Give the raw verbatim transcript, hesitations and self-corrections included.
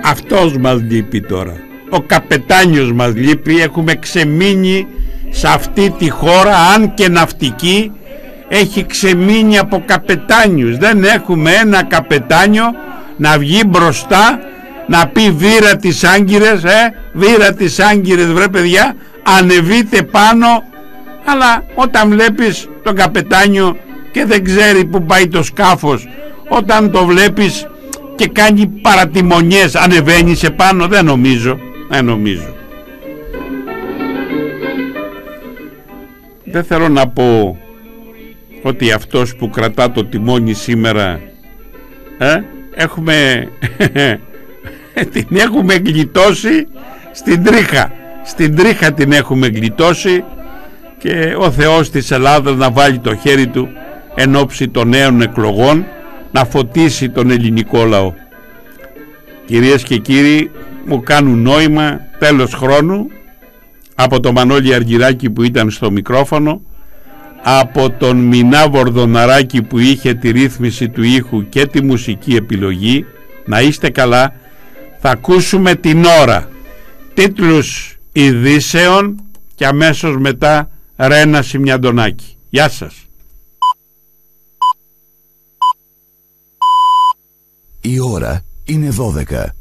Αυτός μας λείπει τώρα. Ο καπετάνιος μας λείπει. Έχουμε ξεμείνει σε αυτή τη χώρα, αν και ναυτική, έχει ξεμείνει από καπετάνιους. Δεν έχουμε ένα καπετάνιο να βγει μπροστά να πει βήρα τις Άγκυρες, ε, βήρα τις Άγκυρες βρε παιδιά, ανεβείτε πάνω. Αλλά όταν βλέπεις τον καπετάνιο και δεν ξέρει που πάει το σκάφος, όταν το βλέπεις και κάνει παρατιμονιές, ανεβαίνει σε πάνω? Δεν νομίζω, δεν νομίζω. Δεν θέλω να πω ότι αυτός που κρατά το τιμόνι σήμερα, ε, έχουμε την έχουμε γλιτώσει στην τρίχα. Στην τρίχα την έχουμε γλιτώσει, και ο Θεός της Ελλάδας να βάλει το χέρι του εν ώψη των νέων εκλογών, να φωτίσει τον ελληνικό λαό. Κυρίες και κύριοι, μου κάνουν νόημα τέλος χρόνου, από τον Μανώλη Αργυράκη που ήταν στο μικρόφωνο, από τον Μινά Βορδοναράκη που είχε τη ρύθμιση του ήχου και τη μουσική επιλογή. Να είστε καλά. Θα ακούσουμε την ώρα τίτλους ειδήσεων και αμέσως μετά Ρένα Σιμιαντονάκη. Γεια σας. Η ώρα είναι δώδεκα.